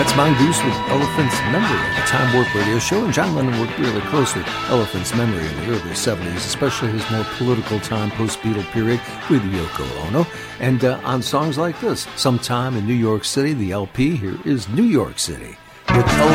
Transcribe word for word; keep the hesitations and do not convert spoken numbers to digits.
Mongoose with Elephant's Memory on the Time Warp Radio Show, and John Lennon worked really close with Elephant's Memory in the early seventies, especially his more political time post-Beatle period with Yoko Ono. And uh, on songs like this, Sometime in New York City, the L P, here is New York City with Elephant's